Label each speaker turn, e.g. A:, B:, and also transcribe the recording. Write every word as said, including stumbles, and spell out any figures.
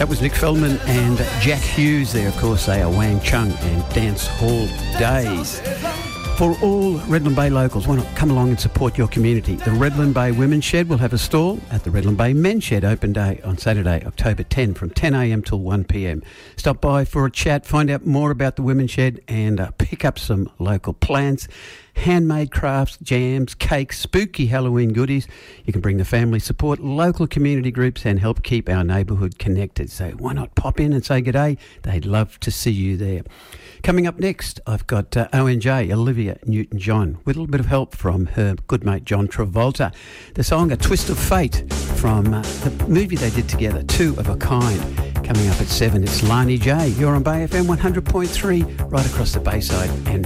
A: That was Nick Feldman and Jack Hughes there. Of course, they are Wang Chung and Dance Hall Days. For all Redland Bay locals, why not come along and support your community? The Redland Bay Women's Shed will have a stall at the Redland Bay Men's Shed open day on Saturday, October tenth from ten a m till one p m. Stop by for a chat, find out more about the Women's Shed and uh, pick up some local plants, handmade crafts, jams, cakes, spooky Halloween goodies. You can bring the family, support local community groups and help keep our neighbourhood connected. So why not pop in and say good day? They'd love to see you there. Coming up next, I've got uh, O N J, Olivia Newton-John, with a little bit of help from her good mate John Travolta. The song A Twist of Fate from uh, the movie they did together, Two of a Kind. Coming up at seven, it's Lani J. You're on Bay F M one hundred point three, right across the Bayside and